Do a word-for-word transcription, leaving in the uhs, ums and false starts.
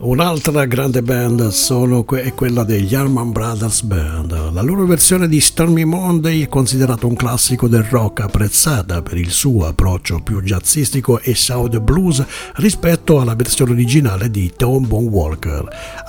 Un'altra grande band sono que- è quella degli Allman Brothers Band. La loro versione di Stormy Monday è considerata un classico del rock, apprezzata per il suo approccio più jazzistico e sound blues rispetto alla versione originale di Tom Bonne Walker.